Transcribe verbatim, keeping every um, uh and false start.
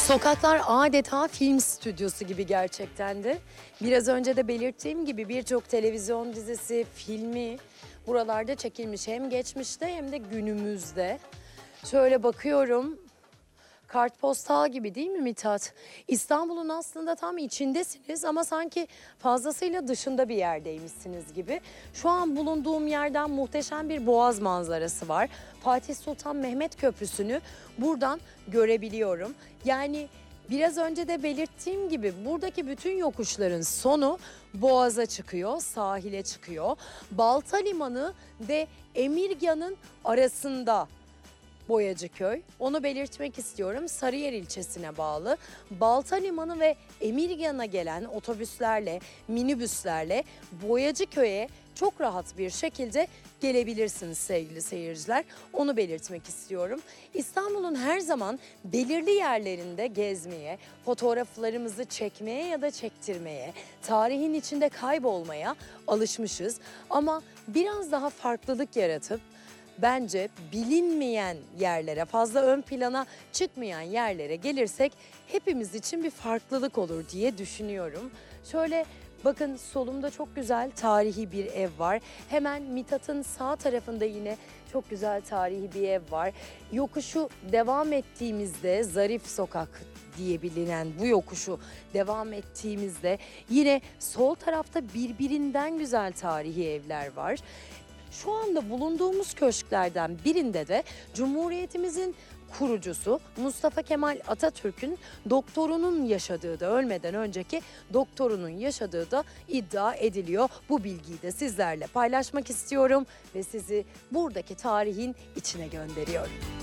Sokaklar adeta film stüdyosu gibi gerçekten de. Biraz önce de belirttiğim gibi birçok televizyon dizisi, filmi buralarda çekilmiş. Hem geçmişte hem de günümüzde. Şöyle bakıyorum, kartpostal gibi değil mi Mithat? İstanbul'un aslında tam içindesiniz ama sanki fazlasıyla dışında bir yerdeymişsiniz gibi. Şu an bulunduğum yerden muhteşem bir boğaz manzarası var. Fatih Sultan Mehmet Köprüsü'nü buradan görebiliyorum. Yani biraz önce de belirttiğim gibi buradaki bütün yokuşların sonu Boğaz'a çıkıyor, sahile çıkıyor. Balta Limanı ve Emirgan'ın arasında Boyacıköy. Onu belirtmek istiyorum. Sarıyer ilçesine bağlı. Balta Limanı ve Emirgan'a gelen otobüslerle, minibüslerle Boyacıköy'e çok rahat bir şekilde gelebilirsiniz sevgili seyirciler. Onu belirtmek istiyorum. İstanbul'un her zaman belirli yerlerinde gezmeye, fotoğraflarımızı çekmeye ya da çektirmeye, tarihin içinde kaybolmaya alışmışız. Ama biraz daha farklılık yaratıp bence bilinmeyen yerlere, fazla ön plana çıkmayan yerlere gelirsek hepimiz için bir farklılık olur diye düşünüyorum. Şöyle bakın, solumda çok güzel tarihi bir ev var. Hemen Mithat'ın sağ tarafında yine çok güzel tarihi bir ev var. Yokuşu devam ettiğimizde, Zarif Sokak diye bilinen bu yokuşu devam ettiğimizde yine sol tarafta birbirinden güzel tarihi evler var. Şu anda bulunduğumuz köşklerden birinde de Cumhuriyetimizin kurucusu Mustafa Kemal Atatürk'ün doktorunun yaşadığı da, ölmeden önceki doktorunun yaşadığı da iddia ediliyor. Bu bilgiyi de sizlerle paylaşmak istiyorum ve sizi buradaki tarihin içine gönderiyorum.